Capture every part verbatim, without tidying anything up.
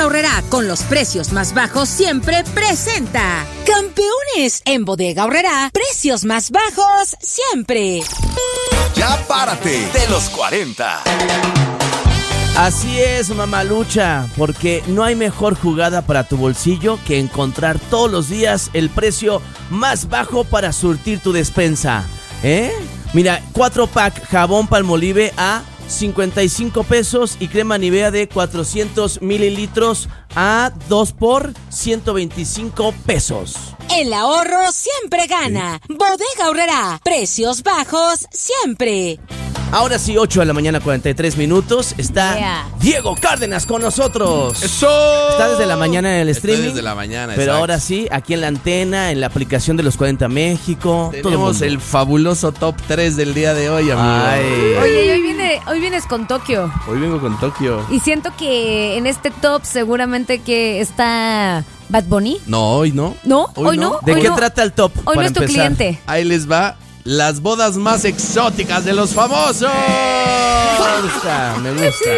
Bodega Aurrerá, con los precios más bajos siempre, presenta Campeones. En Bodega Aurrerá, precios más bajos siempre. Ya párate de los cuarenta. Así es, mamalucha, porque no hay mejor jugada para tu bolsillo que encontrar todos los días el precio más bajo para surtir tu despensa, ¿eh? Mira, cuatro pack jabón Palmolive a cincuenta y cinco pesos y crema Nivea de cuatrocientos mililitros a dos por ciento veinticinco pesos. El ahorro siempre gana. Bodega Aurrerá, precios bajos siempre. Ahora sí, ocho de la mañana, cuarenta y tres minutos. Está yeah. Diego Cárdenas con nosotros. ¡Eso! Está desde la mañana en el streaming. Está desde la mañana, Pero exacto. ahora sí, aquí en la antena, en la aplicación de los cuarenta México. Tenemos el fabuloso top tres del día de hoy, amigo. Ay. Oye, y hoy, viene, hoy vienes con Tokio. Hoy vengo con Tokio. Y siento que en este top seguramente que está Bad Bunny. No, hoy no. ¿No? ¿Hoy, hoy no? no? ¿De hoy qué no. trata el top? Hoy para no es tu empezar? cliente. Ahí les va. Las bodas más exóticas de los famosos. Me gusta, me gusta.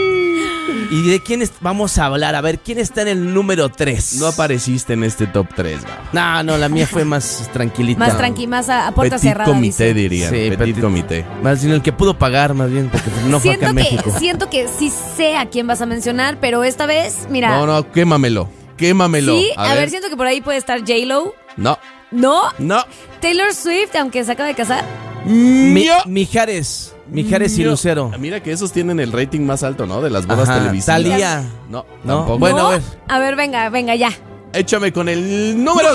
¿Y de quién es- vamos a hablar? A ver, ¿quién está en el número tres? No apareciste en este top tres, ¿no? No, no, la mía fue más tranquilita. Más tranqui, más a, a puerta Petit cerrada, comité, dice. dirían. Sí, petit, petit- comité. Más bien el que pudo pagar, más bien, porque no fue acá siento, en que, México. siento que sí sé a quién vas a mencionar, pero esta vez, mira. No, no, quémamelo. Quémamelo. Sí, a, ver. siento que por ahí puede estar J-Lo. No, ¿No? no. Taylor Swift, aunque se acaba de casar. Mi- Ño. Mijares, Mijares y Ño. Lucero. Mira que esos tienen el rating más alto, ¿no? De las bodas Ajá, televisivas. Thalía. No, No. tampoco. Bueno, ¿No? a ver. A ver, venga, venga, ya. Échame con el número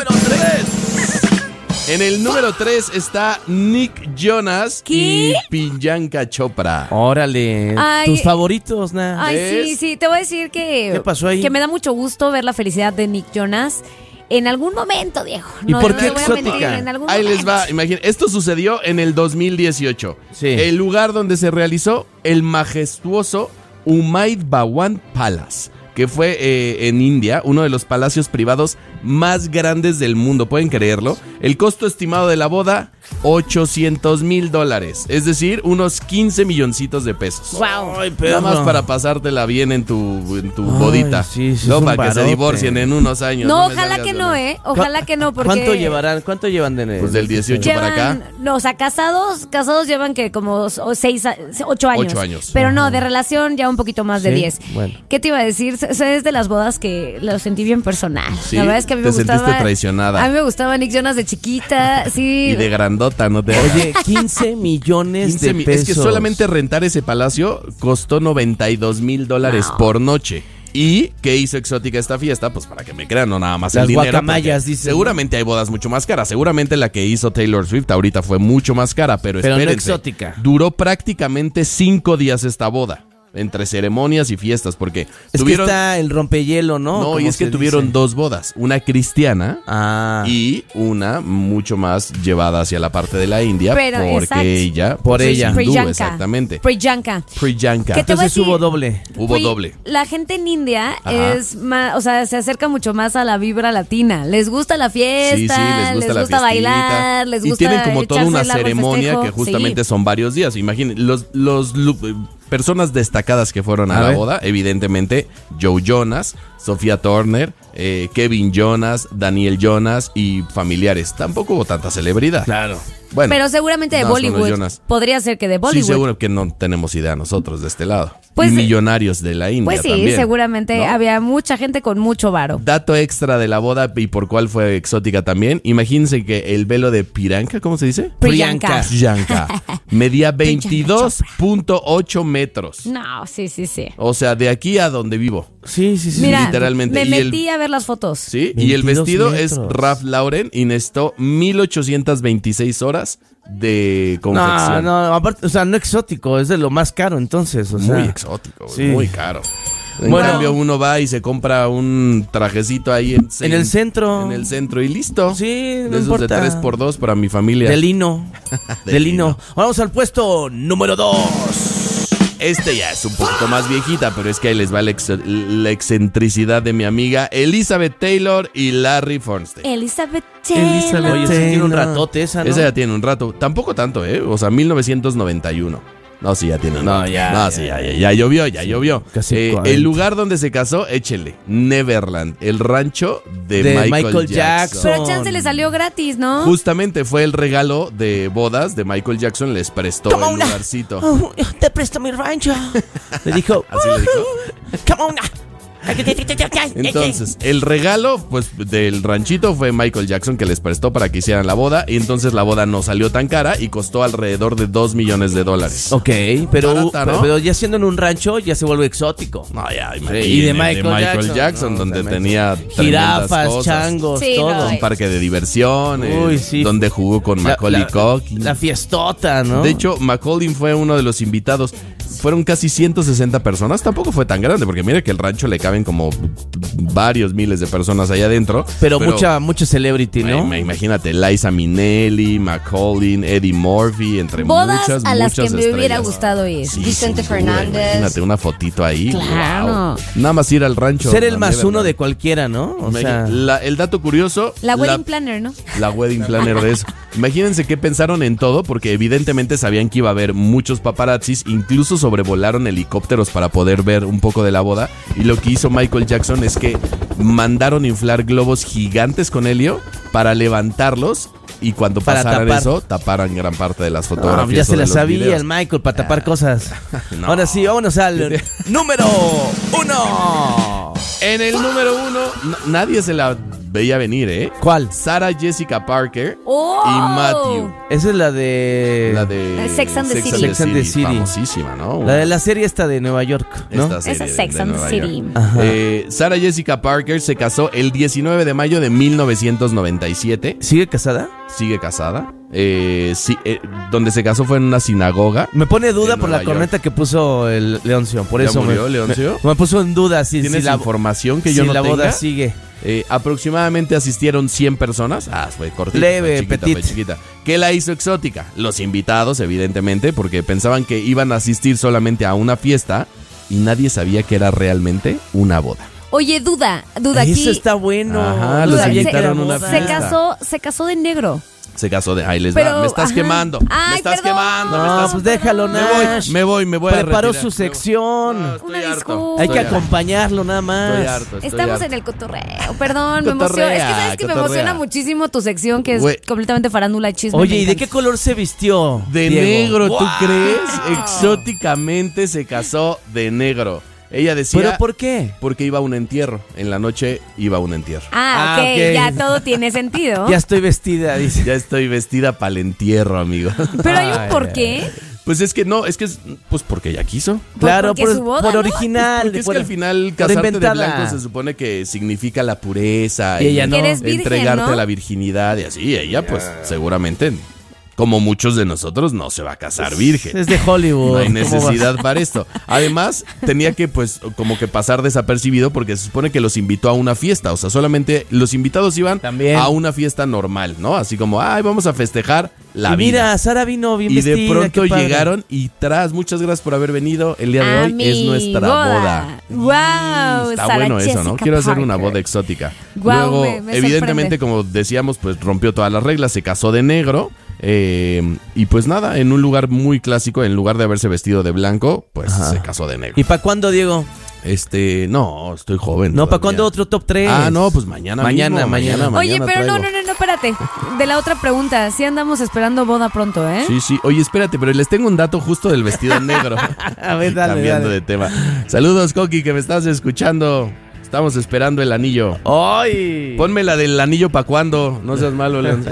tres. En el número tres está Nick Jonas ¿Qué? y Priyanka Chopra. Órale, Ay. tus favoritos, Nah. Ay, ¿Ves? sí, sí, te voy a decir que. ¿Qué pasó ahí? Que me da mucho gusto ver la felicidad de Nick Jonas en algún momento, Diego. ¿Y No, por no qué te voy a exótica? mentir, en algún Ahí les momento. va, imaginen, esto sucedió en el dos mil dieciocho. Sí. El lugar donde se realizó el majestuoso Umaid Bhawan Palace, que fue eh, en India, uno de los palacios privados más grandes del mundo, ¿pueden creerlo? El costo estimado de la boda, ochocientos mil dólares, es decir, unos quince milloncitos de pesos. Wow. Ay, Nada perro. más para pasártela bien en tu, en tu Ay, bodita. sí, sí, no, es un para que se barote. divorcien en unos años. No, me ojalá salgas que con no, el- ¿eh? Ojalá que no, porque. ¿Cuánto llevarán? ¿Cuánto llevan de Pues del dieciocho para acá. Llevan, no, o sea, casados, casados llevan que como o seis, a- ocho años. Ocho años. Pero no, de relación ya un poquito más de Sí, diez. bueno. ¿Qué te iba a decir? Es es de las bodas que lo sentí bien personal. ¿Sí? La verdad es que a mí me ¿Te gustaba. sentiste traicionada? A mí me gustaba Nick Jonas de chiquita, sí. Y de grandota, ¿no te Oye, quince millones quince de mi- pesos. Es que solamente rentar ese palacio costó noventa y dos mil dólares No. por noche. ¿Y qué hizo exótica esta fiesta? Pues para que me crean, no nada más Las el dinero. guacamayas, porque dicen. Seguramente hay bodas mucho más caras. Seguramente la que hizo Taylor Swift ahorita fue mucho más cara, pero, Pero no espérense. exótica. Duró prácticamente cinco días esta boda, entre ceremonias y fiestas, porque Es tuvieron... que está el rompehielo, ¿no? No, y Como es que se tuvieron dice. dos bodas, una cristiana Ah. y una mucho más llevada hacia la parte de la India, Pero, porque exacto. ella, Por pues, ella. es hindú, Priyanka. exactamente. Priyanka. Priyanka. ¿Qué te voy a Entonces decir? hubo doble. Hubo Pri- doble. La gente en India Ajá. es más, o sea, se acerca mucho más a la vibra latina. Les gusta la fiesta, Sí, sí, les gusta la fiestita. bailar, les y gusta tienen como toda echarse una el largo el ceremonia festejo. que justamente Sí. son varios días. Imaginen, los, los lu- eh, personas destacadas que fueron a, A la ver. boda, evidentemente, Joe Jonas, Sofía Turner, eh, Kevin Jonas, Daniel Jonas y familiares. Tampoco hubo tanta celebridad. Claro. Bueno, Pero seguramente de no, son los Bollywood. Jonas. Podría ser que de Sí, Bollywood. seguro que no tenemos idea nosotros de este lado. Pues, y millonarios de la India Pues sí, también, seguramente ¿no? había mucha gente con mucho varo. Dato extra de la boda y por cuál fue exótica también. Imagínense que el velo de Priyanka, ¿cómo se dice? Priyanka. Priyanka. Medía veintidós punto ocho metros. No, sí, sí, sí. O sea, de aquí a donde vivo. Sí, sí, sí. Mira, literalmente. me Y el- metí a ver las fotos. ¿Sí? Y el veintidós vestido es metros. Ralph Lauren y necesitó mil ochocientas veintiséis horas de No, confección. no, aparte, o sea, no exótico, es de lo más caro entonces, o sea. Muy exótico, güey, sí. muy caro. En Bueno. cambio, uno va y se compra un trajecito ahí en, En el centro. En el centro y listo. Sí, no de esos importa. de tres por dos para mi familia. De lino. De de lino. lino. Vamos al puesto número dos. Este ya es un poquito más viejita, pero es que ahí les va la, ex- la excentricidad de mi amiga Elizabeth Taylor y Larry Feinstein. Elizabeth Taylor. Oye, sí tiene un ratote esa, ¿no? Esa ya tiene un rato. Tampoco tanto, ¿eh? O sea, mil novecientos noventa y uno. No, sí, ya tiene. No, ya, No, ya, sí, ya, ya, ya llovió, ya llovió. Casi Eh, cuarenta. el lugar donde se casó, échele. Neverland, el rancho de, De Michael, Michael Jackson. Jackson. Pero chance le salió gratis, ¿no? Justamente fue el regalo de bodas de Michael Jackson, les prestó Toma el una. lugarcito. Oh, te presto mi rancho. Le dijo, Así le dijo. come on. Entonces, el regalo, pues, del ranchito fue Michael Jackson que les prestó para que hicieran la boda. Y entonces la boda no salió tan cara y costó alrededor de dos millones de dólares. Ok, pero, Barata, ¿no? pero, pero ya siendo en un rancho ya se vuelve exótico. No, ya, Sí, imagínate, y de de Michael Michael, Jackson, Jackson, no, donde realmente. tenía Jirafas, tremendas cosas. changos, Sí, todo. no, Un parque de diversiones, Uy, sí. donde jugó con La- Macaulay la- Culkin. La fiestota, ¿no? De hecho, Macaulay fue uno de los invitados. Fueron casi ciento sesenta personas. Tampoco fue tan grande, porque mira que el rancho le caben como varios miles de personas allá adentro. pero, mucha, mucho celebrity, ¿no? Me, me- imagínate, Liza Minnelli, Macaulay, Eddie Murphy, entre Bodas muchas, a las que muchas me hubiera estrellas. gustado ir. Sí, Vicente sin duda, Fernández. Imagínate una fotito ahí. Claro. Wow. Nada más ir al rancho. Ser el a más Neverland. uno de cualquiera, ¿no? O Imagi- sea, la- el dato curioso. La wedding planner, ¿no? La wedding planner de eso. Imagínense que pensaron en todo, porque evidentemente sabían que iba a haber muchos paparazzis, incluso sobrevolaron helicópteros para poder ver un poco de la boda. Y lo que hizo Michael Jackson es que mandaron inflar globos gigantes con helio para levantarlos y cuando Para pasaran tapar. eso, taparan gran parte de las no, fotografías. ya o se de la los sabía videos. el Michael para tapar cosas. No. Ahora sí, vámonos al número uno. En el número uno, n- nadie se la veía venir, ¿eh? ¿Cuál? Sarah Jessica Parker ¡Oh! y Matthew. Esa es la de... La de Sex and the City. Sex and the City. Famosísima, ¿no? La de la serie esta de Nueva York, ¿no? Esta serie Esa es de- Sex de and the Nueva City. York. Ajá. Eh, Sarah Jessica Parker se casó el diecinueve de mayo de mil novecientos noventa y siete. ¿Sigue casada? Sigue casada. Eh, sí, eh, donde se casó fue en una sinagoga. Me pone duda En por la Nueva corneta que puso el Leoncio, por ¿Ya eso murió me, Leoncio? Me, me puso en duda si, ¿Tienes si la, información que si yo no la tenga? boda sigue. Eh, aproximadamente asistieron cien personas. Ah, fue cortita. Leve, fue chiquita, petit. fue chiquita. ¿Qué la hizo exótica? Los invitados, evidentemente, porque pensaban que iban a asistir solamente a una fiesta y nadie sabía que era realmente una boda. Oye, duda, duda aquí. Eso está bueno. Ajá, No los sabía se, que era invitaron a una boda. se fiesta. casó, se casó de negro. Se casó de... Ay, les Pero, va. Me estás ajá. quemando. me Ay, estás perdón. quemando. me No, estás- pues déjalo, Me Nash. voy, me voy, me voy a Preparó retirar. su sección. No, estoy Una harto. disculpa. Hay que Estoy harto. acompañarlo nada más. Estoy harto. estoy Estamos harto. en el cotorreo. Perdón, me Cotorrea, emociona. Es que sabes que me cotorrea. emociona muchísimo tu sección, que es Güey. completamente farándula y chisme. Oye, me ¿y de encanta. qué color se vistió? De Diego? negro, ¿tú ¡Wow! crees? Exóticamente se casó de negro. Ella decía... ¿Pero por qué? Porque iba a un entierro. En la noche iba a un entierro. Ah, Ah, ok, ok. ya todo tiene sentido. Ya estoy vestida, dice. Ya estoy vestida para el entierro, amigo. Pero hay Ay, un porqué. Pues es que no, es que es... Pues porque ella quiso. Claro, porque por, su boda, por ¿no? original. Porque es por- que al final por casarte de inventada. blanco se supone que significa la pureza. Y ella no. Que eres virgen, entregarte ¿no? a la virginidad y así. Ella pues seguramente, como muchos de nosotros, no se va a casar virgen. Es de Hollywood. No hay ¿Cómo va? necesidad para esto. Además, tenía que, pues, como que pasar desapercibido porque se supone que los invitó a una fiesta. O sea, solamente los invitados iban También. a una fiesta normal, ¿no? Así como, ay, vamos a festejar la y vida. mira, Sara vino bien Y vestida. de pronto qué padre. llegaron y tras, muchas gracias por haber venido. El día de A hoy es mi nuestra boda. Wow, Está Sarah bueno eso, ¿no? Jessica Quiero hacer una Parker. boda exótica. Guau, Luego, me- me evidentemente, sorprende. como decíamos, pues rompió todas las reglas, se casó de negro. eh, y pues nada, en un lugar muy clásico, en lugar de haberse vestido de blanco, pues Ajá. se casó de negro. ¿Y para cuándo, Diego? Este, no, estoy joven. No, ¿para todavía. cuándo otro top tres? Ah, no, pues mañana. Mañana, mismo, mañana. Oye, mañana pero no, traigo. no, no, no, espérate. De la otra pregunta, sí andamos esperando boda pronto, ¿eh? Sí, sí. Oye, espérate, pero les tengo un dato justo del vestido negro. A ver, dale, Cambiando dale. de tema. Saludos, Coqui, que me estás escuchando. Estamos esperando el anillo. ¡Ay! Ponme la del anillo pa' cuando. No seas malo, León.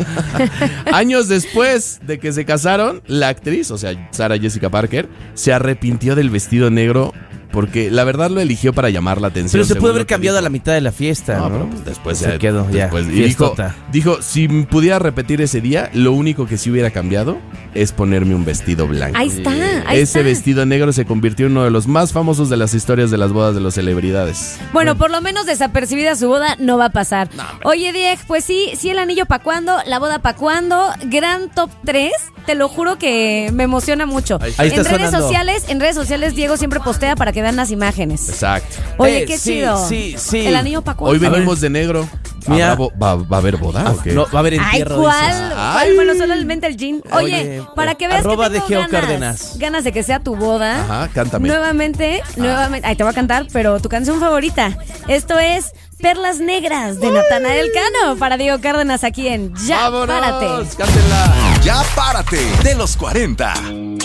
Años después de que se casaron, la actriz, o sea, Sarah Jessica Parker, se arrepintió del vestido negro porque la verdad lo eligió para llamar la atención. Pero se según puede lo haber que cambiado a dijo. la mitad de la fiesta, No, ¿no? pero pues después se ya- quedó, ya. después- y dijo, Fiestota. dijo, si pudiera repetir ese día, lo único que sí hubiera cambiado es ponerme un vestido blanco. Ahí está, ahí Ese está. vestido negro se convirtió en uno de los más famosos de las historias de las bodas de las celebridades. Bueno, por lo menos desapercibida su boda no va a pasar. Oye, Dieg, pues sí, sí el anillo pa' cuándo, la boda pa' cuándo, gran top tres, te lo juro que me emociona mucho. Ahí está en redes sonando. sociales, en redes sociales Diego siempre postea para que vean vean las imágenes. Exacto. Oye, Eh, qué sí, chido. sí, sí. El anillo pa' Hoy cuándo. venimos de negro. Mira. ¿Habrá bo- va, ¿Va a haber boda o qué? No, va a haber Ay, entierro. ¿cuál? dices. ¿Cuál? Ay. Bueno, solamente el jean. Oye, Oye, para que veas arroba que tengo de Geo ganas, Cárdenas. ganas de que sea tu boda. Ajá, cántame. Nuevamente, nuevamente. Ay, te voy a cantar, pero tu canción favorita. Esto es Perlas Negras de Natanael Cano para Diego Cárdenas aquí en Ya ¡Vámonos! Párate. ¡Cántenla! Ya párate de los cuarenta.